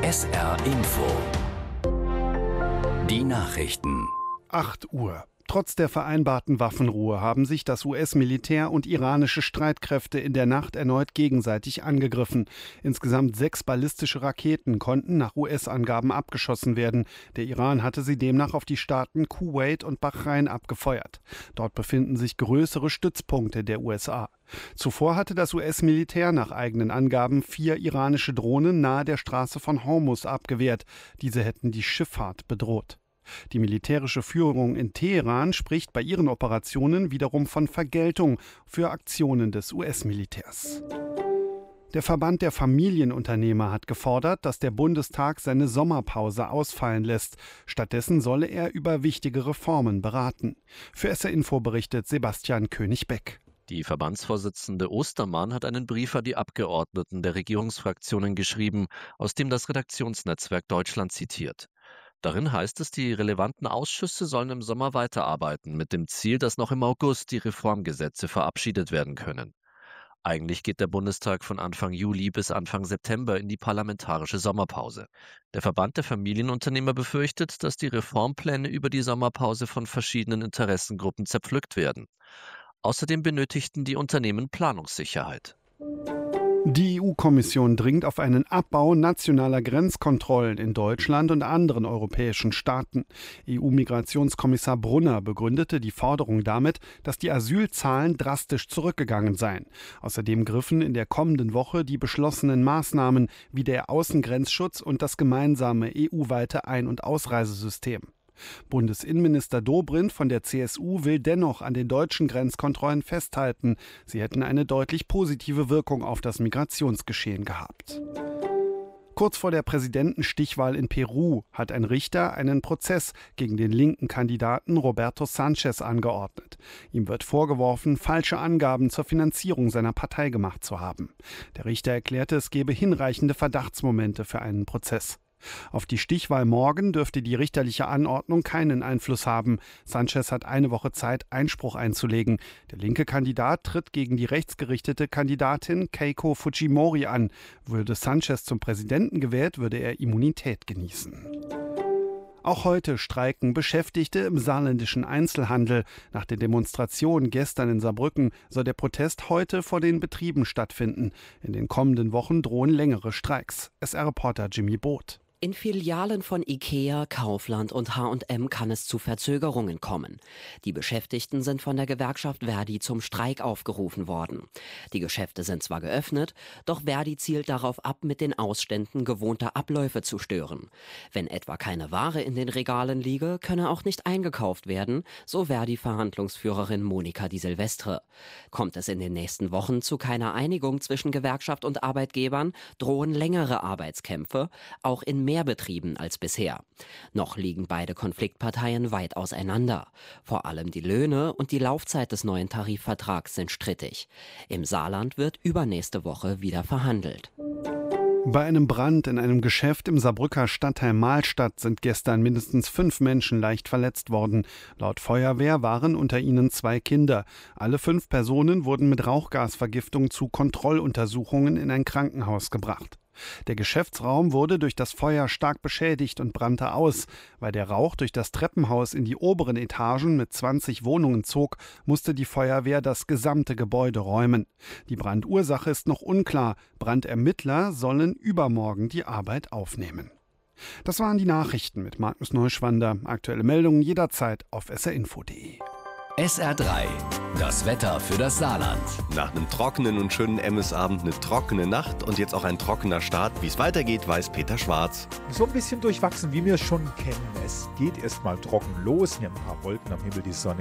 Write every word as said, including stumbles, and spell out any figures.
S R Info. Die Nachrichten. acht Uhr. Trotz der vereinbarten Waffenruhe haben sich das U S-Militär und iranische Streitkräfte in der Nacht erneut gegenseitig angegriffen. Insgesamt sechs ballistische Raketen konnten nach U S-Angaben abgeschossen werden. Der Iran hatte sie demnach auf die Staaten Kuwait und Bahrain abgefeuert. Dort befinden sich größere Stützpunkte der U S A. Zuvor hatte das U S-Militär nach eigenen Angaben vier iranische Drohnen nahe der Straße von Hormuz abgewehrt. Diese hätten die Schifffahrt bedroht. Die militärische Führung in Teheran spricht bei ihren Operationen wiederum von Vergeltung für Aktionen des U S-Militärs. Der Verband der Familienunternehmer hat gefordert, dass der Bundestag seine Sommerpause ausfallen lässt. Stattdessen solle er über wichtige Reformen beraten. Für S R Info berichtet Sebastian König-Beck. Die Verbandsvorsitzende Ostermann hat einen Brief an die Abgeordneten der Regierungsfraktionen geschrieben, aus dem das Redaktionsnetzwerk Deutschland zitiert. Darin heißt es, die relevanten Ausschüsse sollen im Sommer weiterarbeiten, mit dem Ziel, dass noch im August die Reformgesetze verabschiedet werden können. Eigentlich geht der Bundestag von Anfang Juli bis Anfang September in die parlamentarische Sommerpause. Der Verband der Familienunternehmer befürchtet, dass die Reformpläne über die Sommerpause von verschiedenen Interessengruppen zerpflückt werden. Außerdem benötigten die Unternehmen Planungssicherheit. Die E U-Kommission dringt auf einen Abbau nationaler Grenzkontrollen in Deutschland und anderen europäischen Staaten. E U-Migrationskommissar Brunner begründete die Forderung damit, dass die Asylzahlen drastisch zurückgegangen seien. Außerdem griffen in der kommenden Woche die beschlossenen Maßnahmen wie der Außengrenzschutz und das gemeinsame E U-weite Ein- und Ausreisesystem. Bundesinnenminister Dobrindt von der C S U will dennoch an den deutschen Grenzkontrollen festhalten. Sie hätten eine deutlich positive Wirkung auf das Migrationsgeschehen gehabt. Kurz vor der Präsidentenstichwahl in Peru hat ein Richter einen Prozess gegen den linken Kandidaten Roberto Sanchez angeordnet. Ihm wird vorgeworfen, falsche Angaben zur Finanzierung seiner Partei gemacht zu haben. Der Richter erklärte, es gebe hinreichende Verdachtsmomente für einen Prozess. Auf die Stichwahl morgen dürfte die richterliche Anordnung keinen Einfluss haben. Sanchez hat eine Woche Zeit, Einspruch einzulegen. Der linke Kandidat tritt gegen die rechtsgerichtete Kandidatin Keiko Fujimori an. Würde Sanchez zum Präsidenten gewählt, würde er Immunität genießen. Auch heute streiken Beschäftigte im saarländischen Einzelhandel. Nach der Demonstration gestern in Saarbrücken soll der Protest heute vor den Betrieben stattfinden. In den kommenden Wochen drohen längere Streiks. S R-Reporter Jimmy Both. In Filialen von IKEA, Kaufland und H und M kann es zu Verzögerungen kommen. Die Beschäftigten sind von der Gewerkschaft Verdi zum Streik aufgerufen worden. Die Geschäfte sind zwar geöffnet, doch Verdi zielt darauf ab, mit den Ausständen gewohnte Abläufe zu stören. Wenn etwa keine Ware in den Regalen liege, könne auch nicht eingekauft werden, so Verdi-Verhandlungsführerin Monika Di Silvestre. Kommt es in den nächsten Wochen zu keiner Einigung zwischen Gewerkschaft und Arbeitgebern, drohen längere Arbeitskämpfe, auch in mehr Betrieben als bisher. Noch liegen beide Konfliktparteien weit auseinander. Vor allem die Löhne und die Laufzeit des neuen Tarifvertrags sind strittig. Im Saarland wird übernächste Woche wieder verhandelt. Bei einem Brand in einem Geschäft im Saarbrücker Stadtteil Mahlstadt sind gestern mindestens fünf Menschen leicht verletzt worden. Laut Feuerwehr waren unter ihnen zwei Kinder. Alle fünf Personen wurden mit Rauchgasvergiftung zu Kontrolluntersuchungen in ein Krankenhaus gebracht. Der Geschäftsraum wurde durch das Feuer stark beschädigt und brannte aus. Weil der Rauch durch das Treppenhaus in die oberen Etagen mit zwanzig Wohnungen zog, musste die Feuerwehr das gesamte Gebäude räumen. Die Brandursache ist noch unklar. Brandermittler sollen übermorgen die Arbeit aufnehmen. Das waren die Nachrichten mit Markus Neuschwander. Aktuelle Meldungen jederzeit auf s r info punkt de. S R drei. Das Wetter für das Saarland. Nach einem trockenen und schönen Emmesabend eine trockene Nacht und jetzt auch ein trockener Start. Wie es weitergeht, weiß Peter Schwarz. So ein bisschen durchwachsen, wie wir es schon kennen. Es geht erst mal trocken los. Wir haben ein paar Wolken am Himmel, die Sonne